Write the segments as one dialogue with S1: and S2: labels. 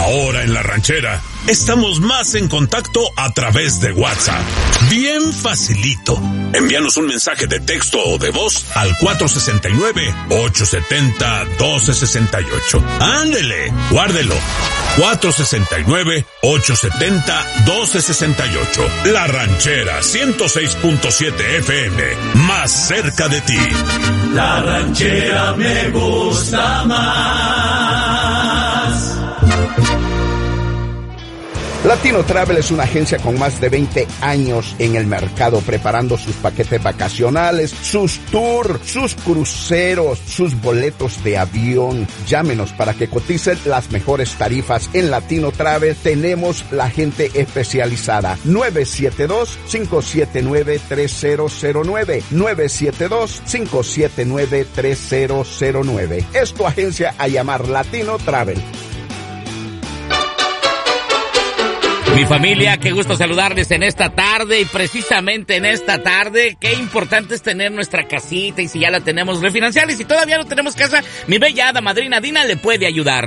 S1: Ahora en La Ranchera, estamos más en contacto a través de WhatsApp. Bien facilito. Envíanos un mensaje de texto o de voz al 469-870-1268. ¡Ándele! Guárdelo. 469-870-1268. La Ranchera 106.7 FM. Más cerca de ti.
S2: La Ranchera me gusta más.
S3: Latino Travel es una agencia con más de 20 años en el mercado, preparando sus paquetes vacacionales, sus tours, sus cruceros, sus boletos de avión. Llámenos para que coticen las mejores tarifas. En Latino Travel tenemos la gente especializada. 972-579-3009. 972-579-3009. Es tu agencia a llamar Latino Travel.
S4: Mi familia, qué gusto saludarles en esta tarde, y precisamente en esta tarde, qué importante es tener nuestra casita, y si ya la tenemos, refinanciar, y si todavía no tenemos casa, mi bella hada madrina Dina le puede ayudar.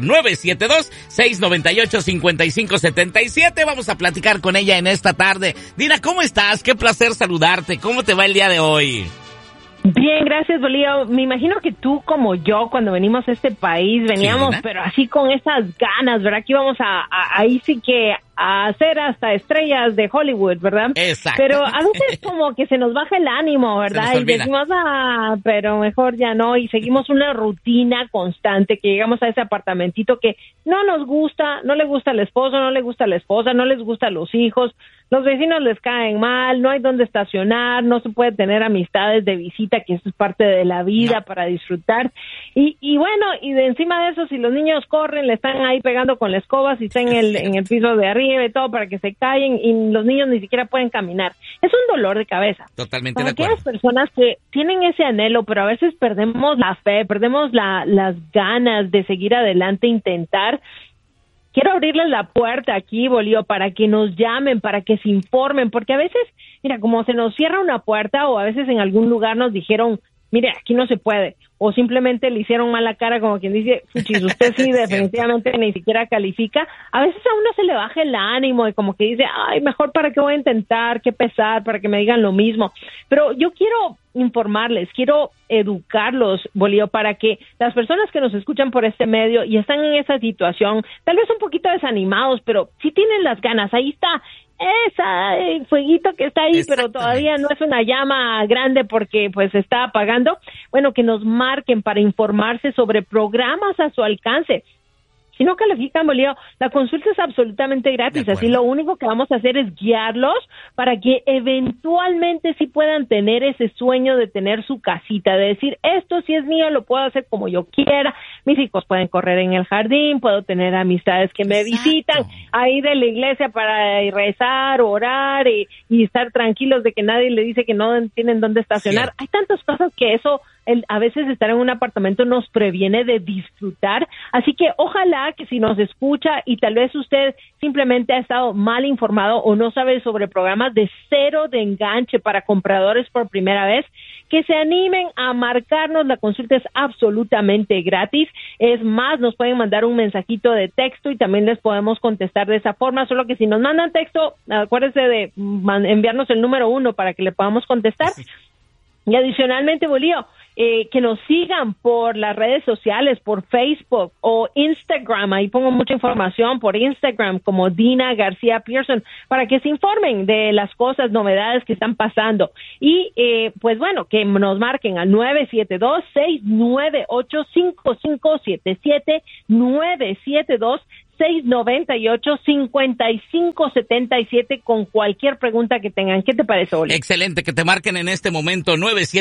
S4: 972-698-5577, vamos a platicar con ella en esta tarde. Dina, ¿cómo estás? Qué placer saludarte, ¿cómo te va el día de hoy?
S5: Bien, gracias, Bolívar. Me imagino que tú, como yo, cuando venimos a este país, veníamos, sí, pero así con esas ganas, ¿verdad? Que íbamos ahí sí que a hacer hasta estrellas de Hollywood, ¿verdad?
S4: Exacto.
S5: Pero a veces como que se nos baja el ánimo, ¿verdad? Y decimos, pero mejor ya no, y seguimos una rutina constante, que llegamos a ese apartamentito que no nos gusta, no le gusta al esposo, no le gusta a la esposa, no les gusta a los hijos, los vecinos les caen mal, no hay dónde estacionar, no se puede tener amistades de visita, que eso es parte de la vida, no, para disfrutar. Y bueno, y de encima de eso, si los niños corren, le están ahí pegando con la escoba, si está en el piso de arriba y todo, para que se callen, y los niños ni siquiera pueden caminar. Es un dolor de cabeza.
S4: Totalmente
S5: para
S4: de acuerdo.
S5: Aquellas personas que tienen ese anhelo, pero a veces perdemos la fe, perdemos las ganas de seguir adelante, intentar. Quiero abrirles la puerta aquí, Bolío, para que nos llamen, para que se informen, porque a veces, mira, como se nos cierra una puerta, o a veces en algún lugar nos dijeron, mire, aquí no se puede, o simplemente le hicieron mala cara, como quien dice, fuchis, usted sí definitivamente ni siquiera califica. A veces a uno se le baja el ánimo y como que dice, ay, mejor para qué voy a intentar, qué pesar, para que me digan lo mismo. Pero yo quiero informarles, quiero educarlos, Bolívar, para que las personas que nos escuchan por este medio y están en esa situación, tal vez un poquito desanimados, pero si tienen las ganas, ahí está ese fueguito que está ahí, pero todavía no es una llama grande porque pues está apagando. Bueno, que nos marquen para informarse sobre programas a su alcance. Si no califican, Bolívar, la consulta es absolutamente gratis, así lo único que vamos a hacer es guiarlos para que eventualmente sí puedan tener ese sueño de tener su casita, de decir, esto sí es mío, lo puedo hacer como yo quiera, mis hijos pueden correr en el jardín, puedo tener amistades que me visitan, ahí de la iglesia para rezar, orar y estar tranquilos de que nadie le dice que no tienen dónde estacionar. Sí. Hay tantas cosas que eso a veces estar en un apartamento nos previene de disfrutar, así que ojalá que si nos escucha y tal vez usted simplemente ha estado mal informado o no sabe sobre programas de cero de enganche para compradores por primera vez, que se animen a marcarnos. La consulta es absolutamente gratis, es más, nos pueden mandar un mensajito de texto y también les podemos contestar de esa forma, solo que si nos mandan texto, acuérdense de enviarnos el número 1 para que le podamos contestar. Y adicionalmente, Bolívar, que nos sigan por las redes sociales, por Facebook o Instagram, ahí pongo mucha información por Instagram como Dina García Pearson, para que se informen de las cosas, novedades que están pasando. Y pues bueno, que nos marquen al 972-698-5577, 972-698-5577 con cualquier pregunta que tengan. ¿Qué te parece, Oli?
S4: Excelente, que te marquen en este momento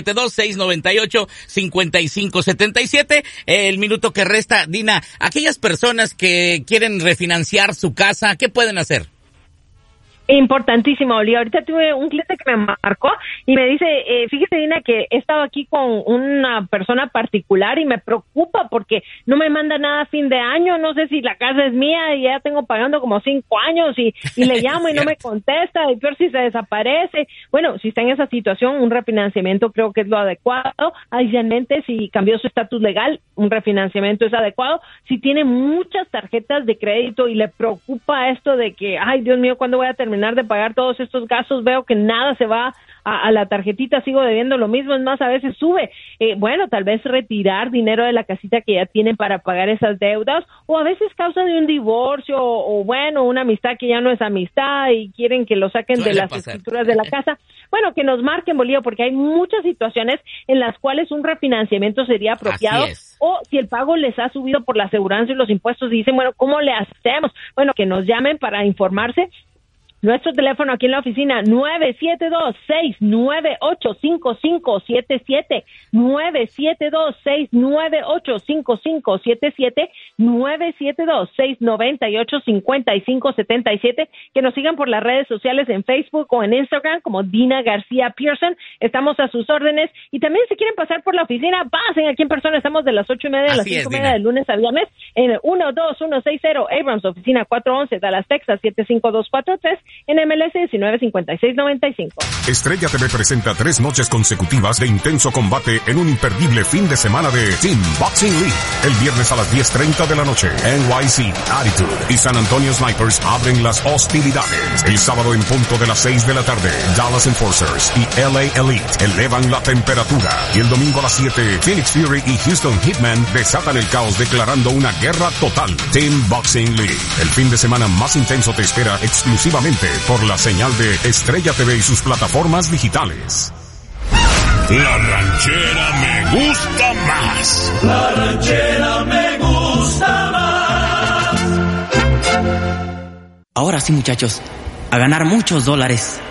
S4: 972-698-5577. El minuto que resta, Dina, aquellas personas que quieren refinanciar su casa, ¿qué pueden hacer?
S5: Importantísimo, Oli. Ahorita tuve un cliente que me marcó y me dice, fíjese, Dina, que he estado aquí con una persona particular y me preocupa porque no me manda nada a fin de año, no sé si la casa es mía y ya tengo pagando como 5 años y le llamo y no me contesta, y peor si se desaparece. Bueno, si está en esa situación, un refinanciamiento creo que es lo adecuado. Adicionalmente, si cambió su estatus legal, un refinanciamiento es adecuado. Si tiene muchas tarjetas de crédito y le preocupa esto de que, ay, Dios mío, ¿cuándo voy a terminar de pagar todos estos gastos? Veo que nada se va a la tarjetita, sigo debiendo lo mismo, es más, a veces sube. Bueno, tal vez retirar dinero de la casita que ya tienen para pagar esas deudas, o a veces causa de un divorcio, o bueno, una amistad que ya no es amistad y quieren que lo saquen de las escrituras de la casa. Bueno, que nos marquen, Bolívar, porque hay muchas situaciones en las cuales un refinanciamiento sería apropiado, o si el pago les ha subido por la aseguranza y los impuestos, y dicen, bueno, ¿cómo le hacemos? Bueno, que nos llamen para informarse. Nuestro teléfono aquí en la oficina, 972-698-5577, 972-698-5577, 972-698-5577, que nos sigan por las redes sociales en Facebook o en Instagram como Dina García Pearson. Estamos a sus órdenes, y también si quieren pasar por la oficina, pasen aquí en persona. Estamos de las 8:30 a las 5:30 de lunes a viernes en 12160 Abrams, oficina 411, Dallas, Texas, 75243, en MLS 195695.
S6: Estrella TV presenta 3 noches consecutivas de intenso combate en un imperdible fin de semana de Team Boxing League. El viernes a las 10:30 de la noche, NYC, Attitude y San Antonio Snipers abren las hostilidades. El sábado en punto de las 6 de la tarde, Dallas Enforcers y LA Elite elevan la temperatura. Y el domingo a las 7, Phoenix Fury y Houston Hitman desatan el caos declarando una guerra total. Team Boxing League. El fin de semana más intenso te espera exclusivamente por la señal de Estrella TV y sus plataformas digitales.
S1: La ranchera me gusta más.
S2: La ranchera me gusta más.
S7: Ahora sí, muchachos, a ganar muchos dólares.